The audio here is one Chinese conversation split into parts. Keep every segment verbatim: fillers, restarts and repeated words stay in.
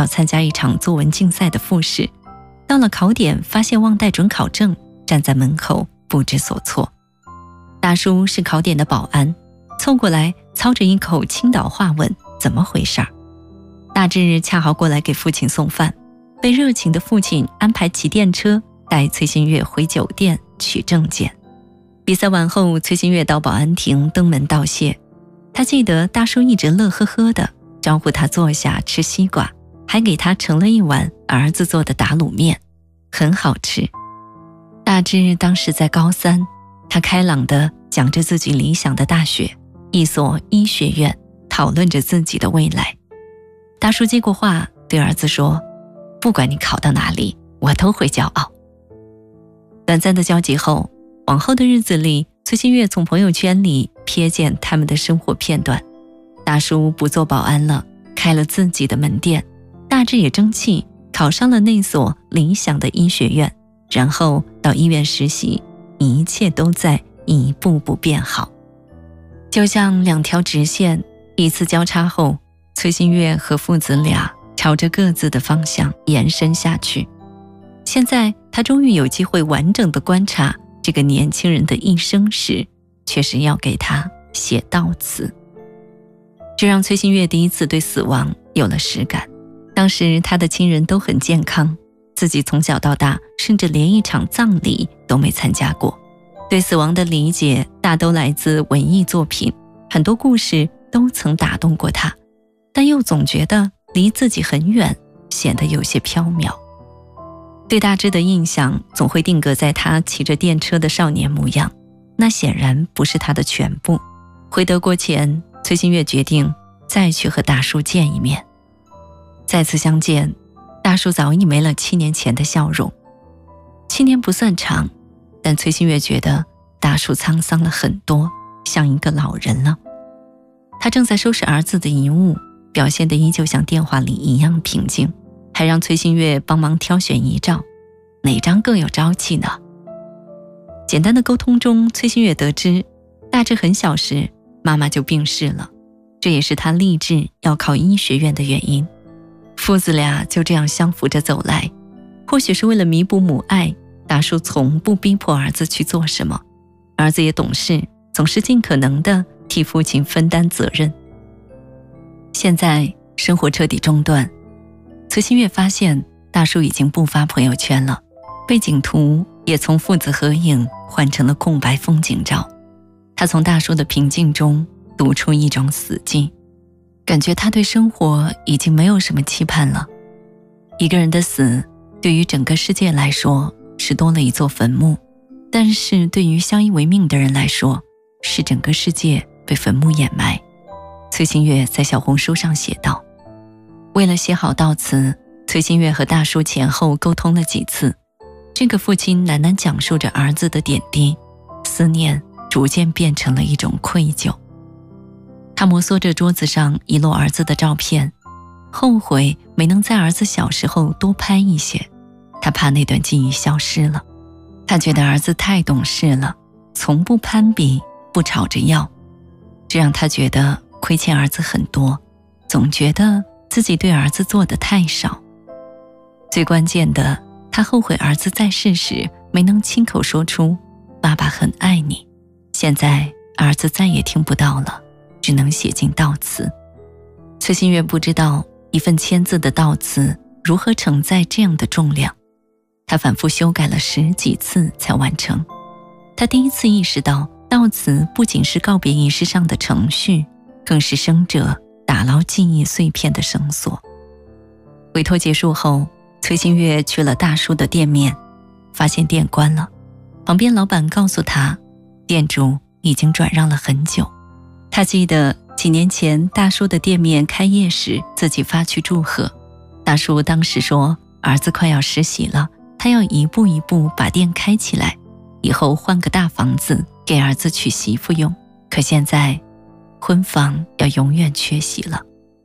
要参加一场作文竞赛的复试，到了考点发现忘带准考证，站在门口不知所措。大叔是考点的保安，凑过来操着一口青岛话问怎么回事儿。大志恰好过来给父亲送饭，被热情的父亲安排骑电车带崔新月回酒店取证件。比赛完后，崔新月到保安亭登门道谢。他记得大叔一直乐呵呵的招呼他坐下吃西瓜，还给他盛了一碗儿子做的打卤面，很好吃。大志当时在高三，他开朗地讲着自己理想的大学，一所医学院，讨论着自己的未来。大叔接过话，对儿子说：“不管你考到哪里，我都会骄傲。”短暂的交集后，往后的日子里，崔新月从朋友圈里瞥见他们的生活片段。大叔不做保安了，开了自己的门店，大志也争气，考上了那所理想的医学院，然后到医院实习，一切都在一步步变好。就像两条直线，一次交叉后，崔新月和父子俩朝着各自的方向延伸下去。现在他终于有机会完整的观察这个年轻人的一生时，却是要给他写悼词。这让崔新月第一次对死亡有了实感。当时他的亲人都很健康，自己从小到大甚至连一场葬礼都没参加过。对死亡的理解大都来自文艺作品，很多故事都曾打动过他，但又总觉得离自己很远，显得有些缥缈。对大志的印象总会定格在他骑着电车的少年模样，那显然不是他的全部。回德国前，崔新月决定再去和大叔见一面。再次相见，大叔早已没了七年前的笑容。七年不算长，但崔新月觉得大叔沧桑了很多，像一个老人了。他正在收拾儿子的遗物，表现得依旧像电话里一样平静，还让崔新月帮忙挑选遗照，哪张更有朝气呢？简单的沟通中，崔新月得知大志很小时妈妈就病逝了，这也是他立志要考医学院的原因。父子俩就这样相扶着走来，或许是为了弥补母爱，大叔从不逼迫儿子去做什么，儿子也懂事，总是尽可能地替父亲分担责任。现在生活彻底中断，崔新月发现大叔已经不发朋友圈了，背景图也从父子合影换成了空白风景照。他从大叔的平静中读出一种死寂，感觉他对生活已经没有什么期盼了。一个人的死，对于整个世界来说是多了一座坟墓，但是对于相依为命的人来说，是整个世界被坟墓掩埋。崔新月在小红书上写道。为了写好悼词，崔新月和大叔前后沟通了几次。这个父亲喃喃讲述着儿子的点滴，思念逐渐变成了一种愧疚。他摩挲着桌子上遗落儿子的照片，后悔没能在儿子小时候多拍一些，他怕那段记忆消失了。他觉得儿子太懂事了，从不攀比，不吵着要，这让他觉得亏欠儿子很多，总觉得自己对儿子做的太少。最关键的，他后悔儿子在世时没能亲口说出爸爸很爱你，现在儿子再也听不到了，只能写进悼词。崔新月不知道一份千字的悼词如何承载这样的重量，他反复修改了十几次才完成。他第一次意识到，悼词不仅是告别仪式上的程序，更是生者打捞记忆碎片的绳索。委托结束后，崔新月去了大叔的店面，发现店关了，旁边老板告诉他，店主已经转让了很久。他记得几年前大叔的店面开业时，自己发去祝贺。大叔当时说，儿子快要实习了，他要一步一步把店开起来，以后换个大房子给儿子娶媳妇用。可现在婚房要永远缺席了。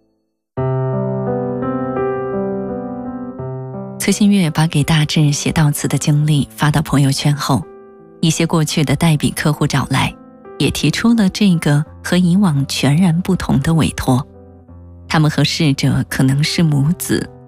崔新月把给大志写悼词的经历发到朋友圈后，一些过去的代笔客户找来，也提出了这个和以往全然不同的委托。他们和逝者可能是母子，